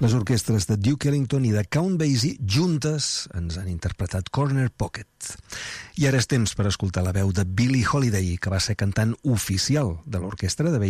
Les orquestres de Duke Ellington i de Count Basie juntes ens han interpretat Corner Pocket. I ara és temps per escoltar la veu de Billie Holiday, que va ser cantant oficial de l'orquestra de Basie